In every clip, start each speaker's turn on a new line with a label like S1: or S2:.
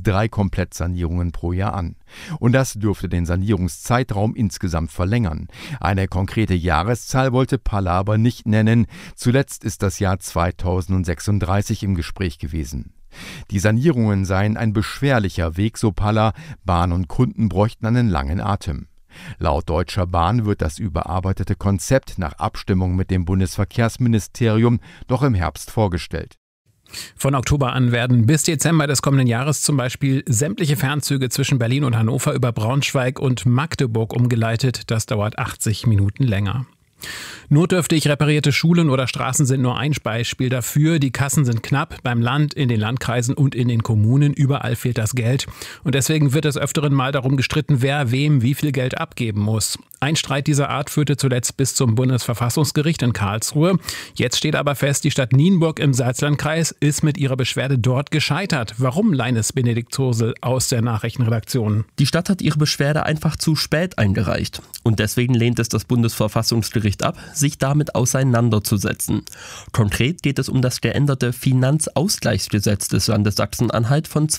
S1: 3 Komplettsanierungen pro Jahr an. Und das dürfte den Sanierungszeitraum insgesamt verlängern. Eine konkrete Jahreszahl wollte Palla aber nicht nennen. Zuletzt ist das Jahr 2036 im Gespräch gewesen. Die Sanierungen seien ein beschwerlicher Weg, so Palla. Bahn und Kunden bräuchten einen langen Atem. Laut Deutscher Bahn wird das überarbeitete Konzept nach Abstimmung mit dem Bundesverkehrsministerium noch im Herbst vorgestellt.
S2: Von Oktober an werden bis Dezember des kommenden Jahres zum Beispiel sämtliche Fernzüge zwischen Berlin und Hannover über Braunschweig und Magdeburg umgeleitet. Das dauert 80 Minuten länger. Notdürftig reparierte Schulen oder Straßen sind nur ein Beispiel dafür. Die Kassen sind knapp beim Land, in den Landkreisen und in den Kommunen. Überall fehlt das Geld. Und deswegen wird es öfteren mal darum gestritten, wer wem wie viel Geld abgeben muss. Ein Streit dieser Art führte zuletzt bis zum Bundesverfassungsgericht in Karlsruhe. Jetzt steht aber fest, die Stadt Nienburg im Salzlandkreis ist mit ihrer Beschwerde dort gescheitert. Warum, Leines Benedikt Zosel aus der Nachrichtenredaktion?
S3: Die Stadt hat ihre Beschwerde einfach zu spät eingereicht. Und deswegen lehnt es das Bundesverfassungsgericht ab, sich damit auseinanderzusetzen. Konkret geht es um das geänderte Finanzausgleichsgesetz des Landes Sachsen-Anhalt von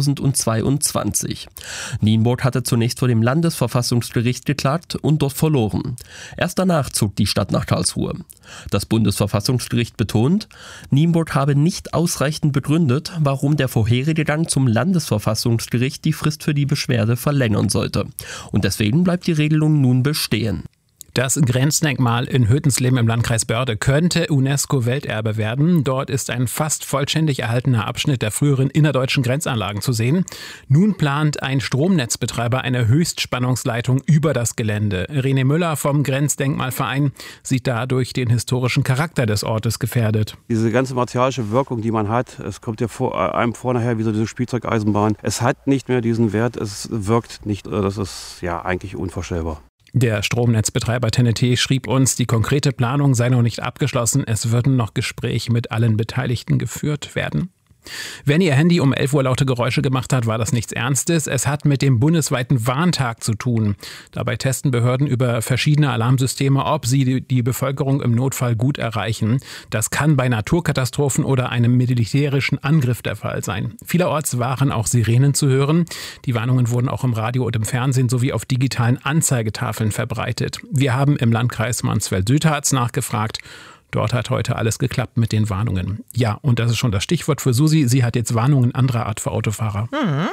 S3: 2022. Nienburg hatte zunächst vor dem Landesverfassungsgericht geklagt und dort verloren. Erst danach zog die Stadt nach Karlsruhe. Das Bundesverfassungsgericht betont, Nienburg habe nicht ausreichend begründet, warum der vorherige Gang zum Landesverfassungsgericht die Frist für die Beschwerde verlängern sollte. Und deswegen bleibt die Regelung nun bestehen.
S2: Das Grenzdenkmal in Hötensleben im Landkreis Börde könnte UNESCO-Welterbe werden. Dort ist ein fast vollständig erhaltener Abschnitt der früheren innerdeutschen Grenzanlagen zu sehen. Nun plant ein Stromnetzbetreiber eine Höchstspannungsleitung über das Gelände. René Müller vom Grenzdenkmalverein sieht dadurch den historischen Charakter des Ortes gefährdet.
S4: Diese ganze martialische Wirkung, die man hat, es kommt ja einem vor nachher wie so diese Spielzeugeisenbahn. Es hat nicht mehr diesen Wert, es wirkt nicht. Das ist ja eigentlich unvorstellbar.
S2: Der Stromnetzbetreiber TenneT schrieb uns, die konkrete Planung sei noch nicht abgeschlossen. Es würden noch Gespräche mit allen Beteiligten geführt werden. Wenn Ihr Handy um 11 Uhr laute Geräusche gemacht hat, war das nichts Ernstes. Es hat mit dem bundesweiten Warntag zu tun. Dabei testen Behörden über verschiedene Alarmsysteme, ob sie die Bevölkerung im Notfall gut erreichen. Das kann bei Naturkatastrophen oder einem militärischen Angriff der Fall sein. Vielerorts waren auch Sirenen zu hören. Die Warnungen wurden auch im Radio und im Fernsehen sowie auf digitalen Anzeigetafeln verbreitet. Wir haben im Landkreis Mansfeld-Südharz nachgefragt. Dort hat heute alles geklappt mit den Warnungen. Ja, und das ist schon das Stichwort für Susi. Sie hat jetzt Warnungen anderer Art für Autofahrer.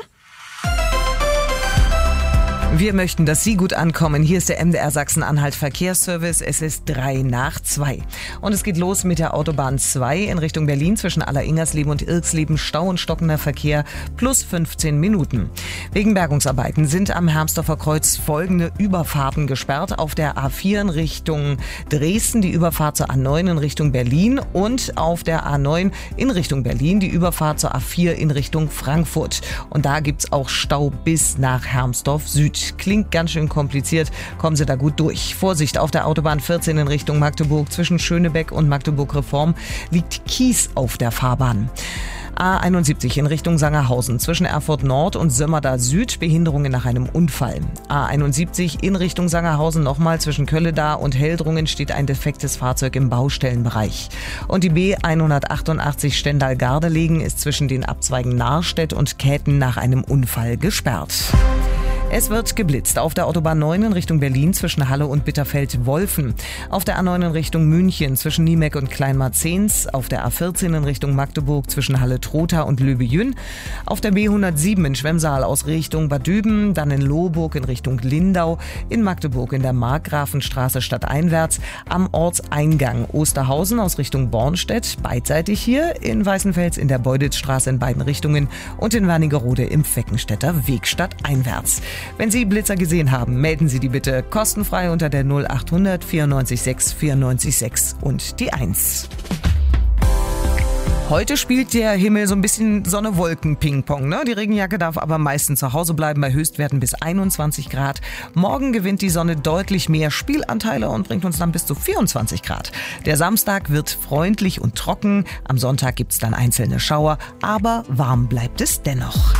S5: Wir möchten, dass Sie gut ankommen. Hier ist der MDR Sachsen-Anhalt Verkehrsservice. Es ist 3:03. Und es geht los mit der Autobahn 2 in Richtung Berlin zwischen Aller-Ingersleben und Irksleben. Stau und stockender Verkehr plus 15 Minuten. Wegen Bergungsarbeiten sind am Hermsdorfer Kreuz folgende Überfahrten gesperrt. Auf der A4 in Richtung Dresden die Überfahrt zur A9 in Richtung Berlin und auf der A9 in Richtung Berlin die Überfahrt zur A4 in Richtung Frankfurt. Und da gibt's auch Stau bis nach Hermsdorf Süd. Klingt ganz schön kompliziert, kommen Sie da gut durch. Vorsicht, auf der Autobahn 14 in Richtung Magdeburg zwischen Schönebeck und Magdeburg Reform liegt Kies auf der Fahrbahn. A71 in Richtung Sangerhausen zwischen Erfurt Nord und Sömmerda Süd Behinderungen nach einem Unfall. A71 in Richtung Sangerhausen nochmal zwischen Kölleda und Heldrungen steht ein defektes Fahrzeug im Baustellenbereich. Und die B188 Stendal-Gardelegen ist zwischen den Abzweigen Nahrstedt und Käthen nach einem Unfall gesperrt. Es wird geblitzt auf der Autobahn 9 in Richtung Berlin zwischen Halle und Bitterfeld-Wolfen. Auf der A9 in Richtung München zwischen Niemeck und Kleinmarzens. Auf der A14 in Richtung Magdeburg zwischen Halle-Trotha und Löbejün. Auf der B107 in Schwemsaal aus Richtung Bad Düben. Dann in Lohburg in Richtung Lindau. In Magdeburg in der Markgrafenstraße stadteinwärts. Am Ortseingang Osterhausen aus Richtung Bornstedt. Beidseitig hier in Weißenfels in der Beuditzstraße in beiden Richtungen. Und in Wernigerode im Feckenstädter Weg stadteinwärts. Wenn Sie Blitzer gesehen haben, melden Sie die bitte kostenfrei unter der 0800 94 6 94 6 und die 1. Heute spielt der Himmel so ein bisschen Sonne-Wolken-Ping-Pong. Ne? Die Regenjacke darf aber meistens zu Hause bleiben bei Höchstwerten bis 21 Grad. Morgen gewinnt die Sonne deutlich mehr Spielanteile und bringt uns dann bis zu 24 Grad. Der Samstag wird freundlich und trocken. Am Sonntag gibt es dann einzelne Schauer, aber warm bleibt es dennoch.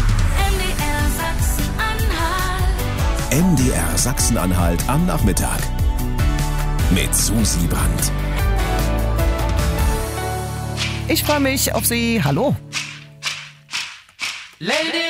S6: MDR Sachsen-Anhalt am Nachmittag mit Susi Brandt.
S5: Ich freue mich auf Sie. Hallo.
S7: Lady